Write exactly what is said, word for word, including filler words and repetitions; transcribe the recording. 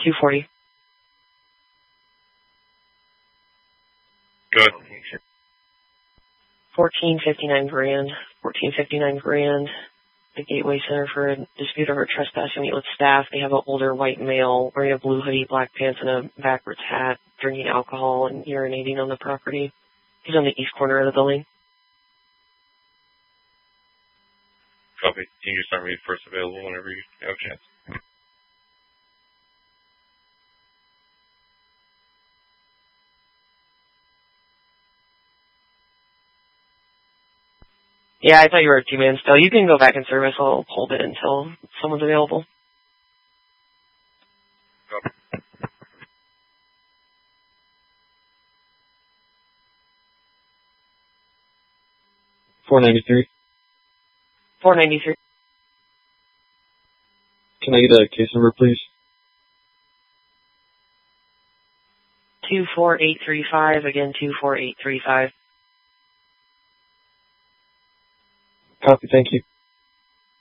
two forty. Good. fourteen fifty-nine grand. fourteen fifty-nine grand. The Gateway Center for a dispute over trespassing meet with staff. They have an older white male wearing a blue hoodie, black pants, and a backwards hat, drinking alcohol and urinating on the property. He's on the east corner of the building. Copy. Can you start me first available whenever you have a chance? Yeah, I thought you were a two-man still. You can go back in service. I'll hold it until someone's available. Copy. four ninety-three. four ninety-three. Can I get a case number, please? two four eight three five. Again, two four eight three five. Copy, thank you.